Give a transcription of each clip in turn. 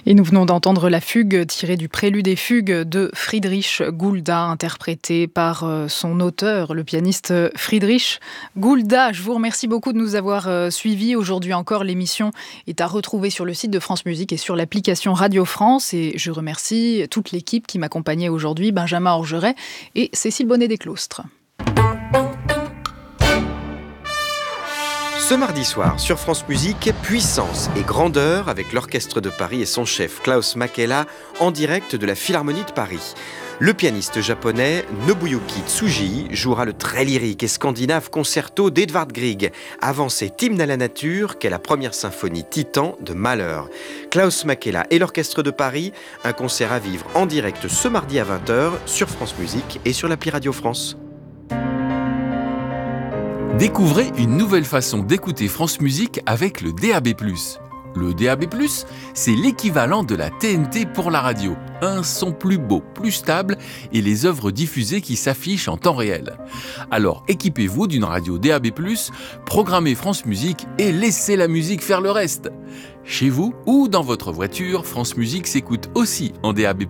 Et nous venons d'entendre la fugue tirée du prélude et fugue de Friedrich Gulda, interprétée par son auteur, le pianiste Friedrich Gulda. Je vous remercie beaucoup de nous avoir suivis. Aujourd'hui encore, l'émission est à retrouver sur le site de France Musique et sur l'application Radio France. Et je remercie toute l'équipe qui m'accompagnait aujourd'hui, Benjamin Orgeret et Cécile Bonnet-Desclostres. Ce mardi soir, sur France Musique, puissance et grandeur avec l'Orchestre de Paris et son chef Klaus Makela en direct de la Philharmonie de Paris. Le pianiste japonais Nobuyuki Tsuji jouera le très lyrique et scandinave concerto d'Edvard Grieg, avant cet hymne à la nature qu'est la première symphonie Titan de Mahler. Klaus Makela et l'Orchestre de Paris, un concert à vivre en direct ce mardi à 20h sur France Musique et sur l'appli Radio France. Découvrez une nouvelle façon d'écouter France Musique avec le DAB+. Le DAB+, c'est l'équivalent de la TNT pour la radio. Un son plus beau, plus stable et les œuvres diffusées qui s'affichent en temps réel. Alors équipez-vous d'une radio DAB+, programmez France Musique et laissez la musique faire le reste. Chez vous ou dans votre voiture, France Musique s'écoute aussi en DAB+.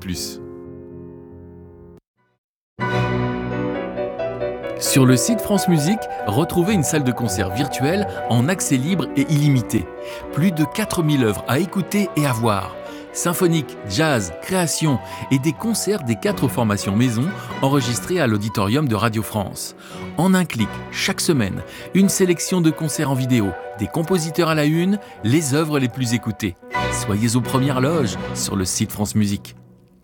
Sur le site France Musique, retrouvez une salle de concert virtuelle en accès libre et illimité. Plus de 4000 œuvres à écouter et à voir. Symphonique, jazz, création et des concerts des 4 formations maison enregistrés à l'auditorium de Radio France. En un clic, chaque semaine, une sélection de concerts en vidéo, des compositeurs à la une, les œuvres les plus écoutées. Soyez aux premières loges sur le site France Musique.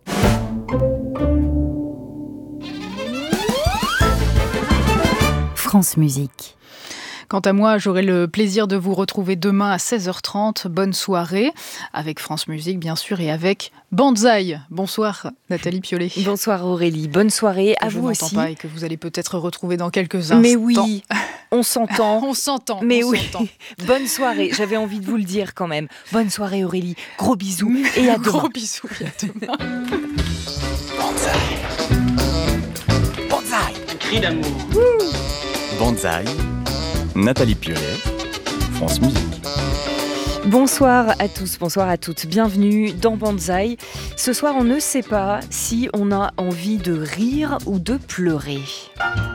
France Musique. Quant à moi, j'aurai le plaisir de vous retrouver demain à 16h30. Bonne soirée, avec France Musique bien sûr et avec Banzai. Bonsoir Nathalie Piolet. Bonsoir Aurélie, bonne soirée à vous aussi. Je ne m'entends pas et que vous allez peut-être retrouver dans quelques instants. Mais oui, on s'entend. On s'entend. Mais on oui, s'entend. Bonne soirée, j'avais envie de vous le dire quand même. Bonne soirée Aurélie, gros bisous et à demain. Gros bisous et à demain. Banzai. Banzai. Un cri d'amour. Banzai, Nathalie Piolet, France Musique. Bonsoir à tous, bonsoir à toutes, bienvenue dans Banzai. Ce soir, on ne sait pas si on a envie de rire ou de pleurer.